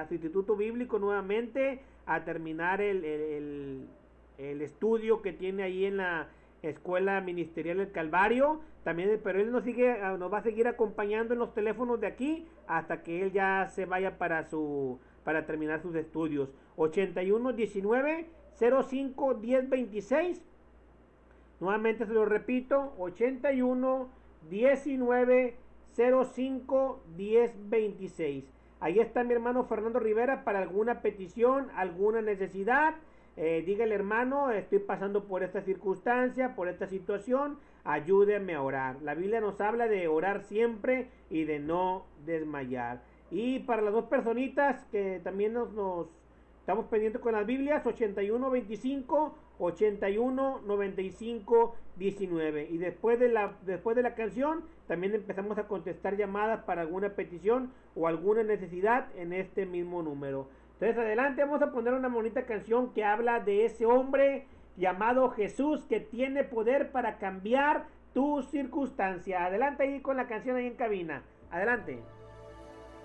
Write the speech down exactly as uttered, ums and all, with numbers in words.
a su instituto bíblico nuevamente a terminar el, el, el, el estudio que tiene ahí en la Escuela Ministerial del Calvario. También, pero él nos sigue, nos va a seguir acompañando en los teléfonos de aquí hasta que él ya se vaya para su para terminar sus estudios. ochenta y uno diecinueve cero cinco diez veintiséis. Nuevamente se lo repito, ochenta y uno diecinueve cero cinco diez veintiséis. Ahí está mi hermano Fernando Rivera para alguna petición, alguna necesidad. Eh, dígale, hermano, estoy pasando por esta circunstancia, por esta situación, ayúdeme a orar. La Biblia nos habla de orar siempre y de no desmayar. Y para las dos personitas que también nos, nos estamos pendientes con las Biblias, ochenta y uno veinticinco, ochenta y uno noventa y cinco diecinueve. Y después de la después de la canción también empezamos a contestar llamadas para alguna petición o alguna necesidad en este mismo número. Entonces adelante, vamos a poner una bonita canción que habla de ese hombre llamado Jesús que tiene poder para cambiar tu circunstancia. Adelante ahí con la canción ahí en cabina. Adelante.